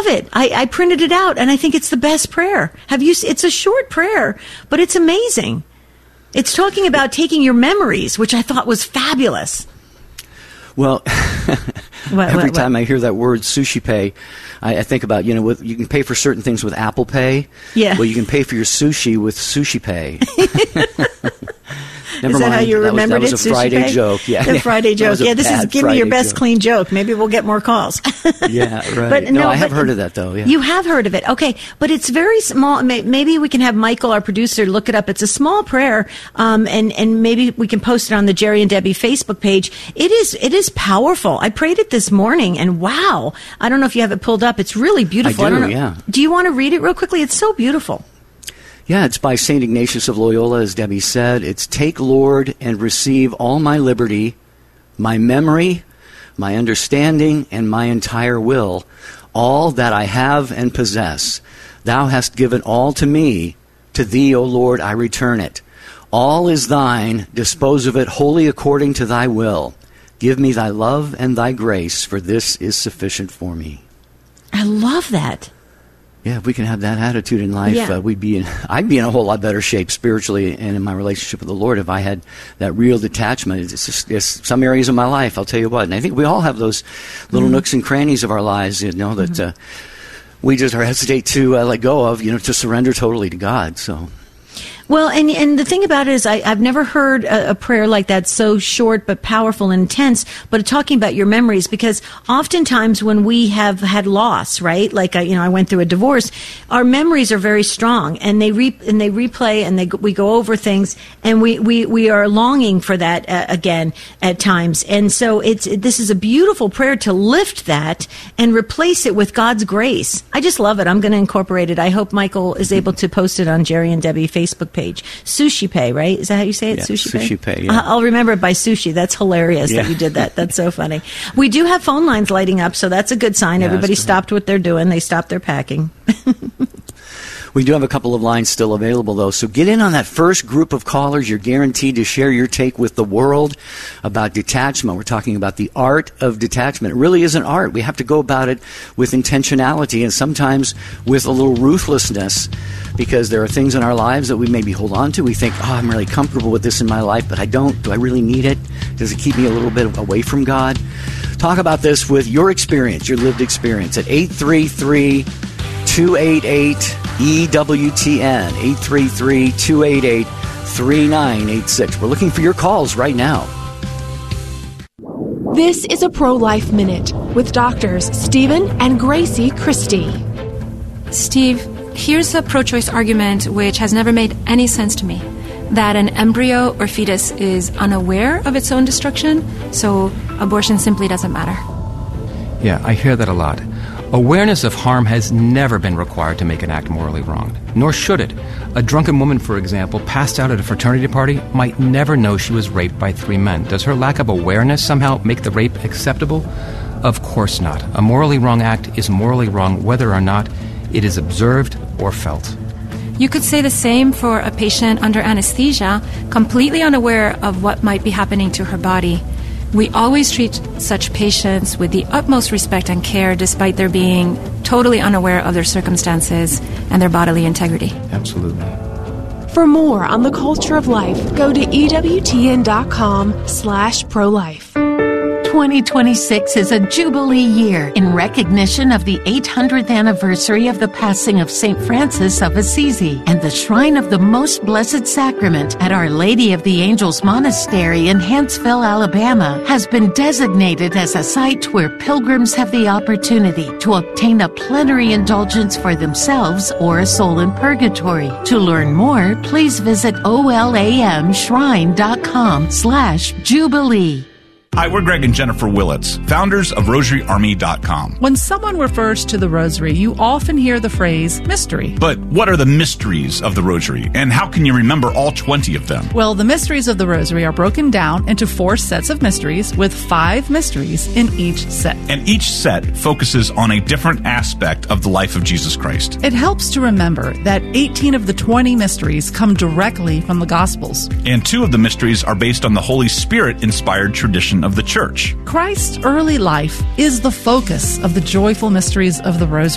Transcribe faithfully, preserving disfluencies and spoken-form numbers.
it. I, I printed it out, and I think it's the best prayer. Have you? It's a short prayer, but it's amazing. It's talking about taking your memories, which I thought was fabulous. Well, what, every what, time what? I hear that word sushi pay, I, I think about, you know, with, you can pay for certain things with Apple Pay. Yeah. Well, you can pay for your sushi with Sushi Pay. Never is that mind. how you that remembered was, it? That was a Friday Pay? joke. Yeah, the Friday joke. Yeah, this is give Friday me your best joke. clean joke. Maybe we'll get more calls. Yeah, right. But no, no, I have but heard of that, though. Yeah. You have heard of it. Okay, but it's very small. Maybe we can have Michael, our producer, look it up. It's a small prayer, um, and, and maybe we can post it on the Jerry and Debbie Facebook page. It is it is powerful. I prayed it this morning, and wow. I don't know if you have it pulled up. It's really beautiful. I do, I don't know. yeah. Do you want to read it real quickly? It's so beautiful. Yeah, it's by Saint Ignatius of Loyola, as Debbie said. It's, take, Lord, and receive all my liberty, my memory, my understanding, and my entire will, all that I have and possess. Thou hast given all to me. To thee, O Lord, I return it. All is thine. Dispose of it wholly according to thy will. Give me thy love and thy grace, for this is sufficient for me. I love that. Yeah, if we can have that attitude in life, Yeah. uh, we'd be in, I'd be in a whole lot better shape spiritually and in my relationship with the Lord if I had that real detachment. It's just it's some areas of my life, I'll tell you what. And I think we all have those little mm-hmm. nooks and crannies of our lives, you know, that mm-hmm. uh, we just are hesitate to uh, let go of, you know, to surrender totally to God. So. Well, and and the thing about it is I, I've never heard a, a prayer like that so short but powerful and intense, but talking about your memories, because oftentimes when we have had loss, right, like, I, you know, I went through a divorce, our memories are very strong, and they re, and they replay, and they we go over things, and we, we, we are longing for that uh, again at times. And so it's this is a beautiful prayer to lift that and replace it with God's grace. I just love it. I'm going to incorporate it. I hope Michael is able to post it on Jerry and Debbie Facebook page. Sushi Pay, right? Is that how you say it? Yeah, Sushi Pay? Sushi Pay, yeah. I'll remember it by sushi. That's hilarious yeah. that you did that. That's so funny. We do have phone lines lighting up, so that's a good sign. Yeah, Everybody stopped what they're doing. They stopped their packing. We do have a couple of lines still available, though. So get in on that first group of callers. You're guaranteed to share your take with the world about detachment. We're talking about the art of detachment. It really is an art. We have to go about it with intentionality and sometimes with a little ruthlessness, because there are things in our lives that we maybe hold on to. We think, oh, I'm really comfortable with this in my life, but I don't. Do I really need it? Does it keep me a little bit away from God? Talk about this with your experience, your lived experience, at eight three three, two eight eight, E W T N, eight three three, two eight eight, three nine eight six. We're looking for your calls right now. This is a Pro-Life Minute with doctors Stephen and Gracie Christie. Steve, here's a pro-choice argument which has never made any sense to me, that an embryo or fetus is unaware of its own destruction, so abortion simply doesn't matter. Yeah, I hear that a lot. Awareness of harm has never been required to make an act morally wrong, nor should it. A drunken woman, for example, passed out at a fraternity party might never know she was raped by three men. Does her lack of awareness somehow make the rape acceptable? Of course not. A morally wrong act is morally wrong whether or not it is observed or felt. You could say the same for a patient under anesthesia, completely unaware of what might be happening to her body. We always treat such patients with the utmost respect and care, despite their being totally unaware of their circumstances and their bodily integrity. Absolutely. For more on the culture of life, go to E W T N dot com slash pro-life. twenty twenty-six is a Jubilee year in recognition of the eight hundredth anniversary of the passing of Saint Francis of Assisi, and the Shrine of the Most Blessed Sacrament at Our Lady of the Angels Monastery in Huntsville, Alabama, has been designated as a site where pilgrims have the opportunity to obtain a plenary indulgence for themselves or a soul in purgatory. To learn more, please visit olamshrine.com slash Jubilee. Hi, we're Greg and Jennifer Willits, founders of Rosary Army dot com. When someone refers to the Rosary, you often hear the phrase mystery. But what are the mysteries of the Rosary, and how can you remember all twenty of them? Well, the mysteries of the Rosary are broken down into four sets of mysteries with five mysteries in each set. And each set focuses on a different aspect of the life of Jesus Christ. It helps to remember that eighteen of the twenty mysteries come directly from the Gospels. And two of the mysteries are based on the Holy Spirit-inspired tradition of the Church. Christ's early life is the focus of the joyful mysteries of the Rosary.